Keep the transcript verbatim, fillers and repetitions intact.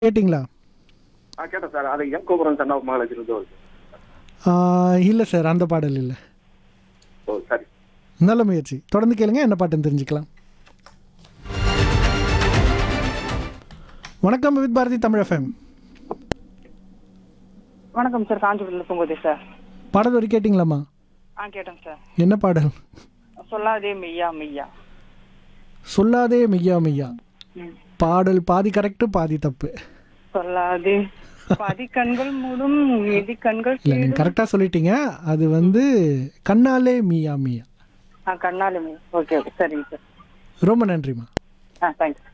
கேட்டிங்களா? ஆ கேட்டேன் சார். அது M Kumaran son of Mahalakshmi வருது. இல்லை சார், அந்த பாடல் இல்லை. ஓ சரி. நல்ல முயற்சி. தொடர்ந்து கேளுங்க, என்ன பாட்டுன்னு தெரிஞ்சுக்கலாம். வணக்கம் வித் பாரதி தமிழ் எஃப்எம். வணக்கம் சார், காஞ்சிபுரத்தில் பூங்கோதை சார். பாடல் வரி கேட்டிங்களாம்மா? ஆ கேட்டேன் சார். என்ன பாடல்? சொல்லாதே மெய்யா மெய்யா. சொல்லாதே மெய்யா மெய்யா. ம். பாடல் பாதி கரெக்டு பாதி தப்பு. சொல்லாதே பாதி கண்கள் மூடும் மீதி கண்கள் இல்லை, நீங்கள் கரெக்டாக சொல்லிட்டீங்க. அது வந்து கண்ணாலே மியா மியா. ஆ கண்ணாலே மெய்யா. ஓகே ஓகே சரிங்க சார். ரொம்ப நன்றிம்மா. ஆ தேங்க்ஸ்.